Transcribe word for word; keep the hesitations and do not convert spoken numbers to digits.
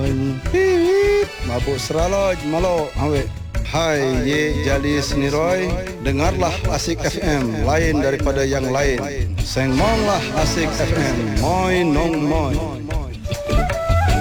Moin. Hip. Mabuk seraloj malo. Awe. Hai ye jali seniroy, dengarlah Asik F M lain daripada yang lain. Sengmonglah Asik F M. Moin nong moin.